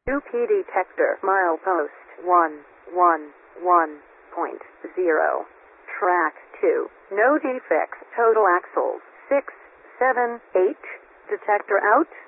UP detector milepost 111.0. Track 2. No defects. Total axles 6, 7, 8. Detector out.